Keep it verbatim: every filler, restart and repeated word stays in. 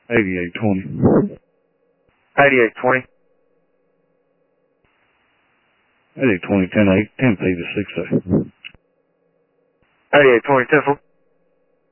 eighty-eight twenty. eighty-eight twenty. eighty-eight twenty, ten eight, ten P to six A. eighty-eight twenty, ten four.